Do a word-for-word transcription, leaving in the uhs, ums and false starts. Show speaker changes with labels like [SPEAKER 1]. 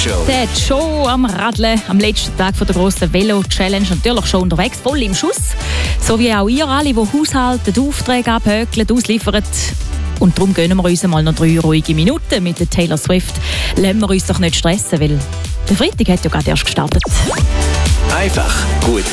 [SPEAKER 1] Show.
[SPEAKER 2] Der hat schon am Radeln, am letzten Tag der grossen Velo-Challenge natürlich schon unterwegs, voll im Schuss. So wie auch ihr alle, die Haushalten, Aufträge abhökeln, ausliefern. Und darum gönnen wir uns mal noch drei ruhige Minuten mit der Taylor Swift. Lassen wir uns doch nicht stressen, weil der Freitag hat ja gerade erst gestartet.
[SPEAKER 1] Einfach gut